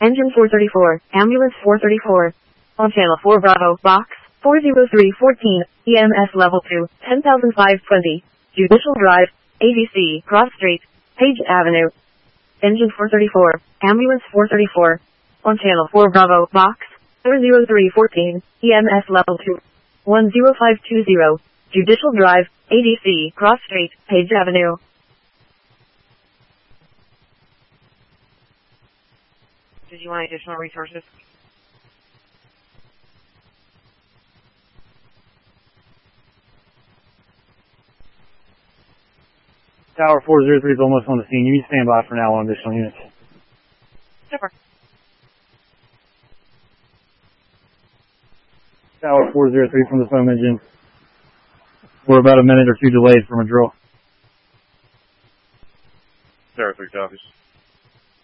Engine 434, Ambulance 434. On channel 4 Bravo, box 40314, EMS level 2, 10,520, Judicial Drive, ADC, Cross Street, Page Avenue. Engine 434, Ambulance 434. On channel 4 Bravo, box 40314, EMS level 2, 10520, Judicial Drive, ADC, Cross Street, Page Avenue. Did you want additional resources? Tower 403 is almost on the scene. You need to stand by for now on additional units. Super. Tower 403 from the foam engine. We're about a minute or two delayed from a drill. Tower 3 copies.